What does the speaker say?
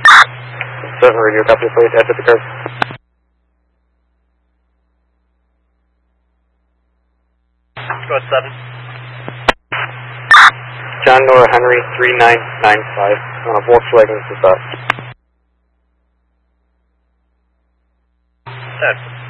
7 radio, copy, please, exit the curve. Go at 7. John Nora Henry, 3995, on a Volkswagen Passat. 10.